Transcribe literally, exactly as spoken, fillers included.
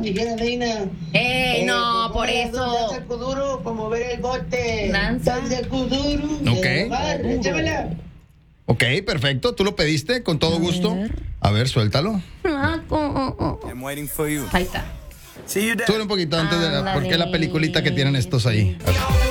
dijera reina. ¡Ey, no, eh, por eso! Danza el kuduro, para mover el bote. Danza. Danza el kuduro. Ok. Échamela. Ok, perfecto. ¿Tú lo pediste con todo A gusto? ver. A ver, suéltalo. Ah, oh, oh, oh. I'm waiting for you. Ahí está. See you there. Sube un poquito antes de la, Ándale. porque es la peliculita que tienen estos ahí. A ver.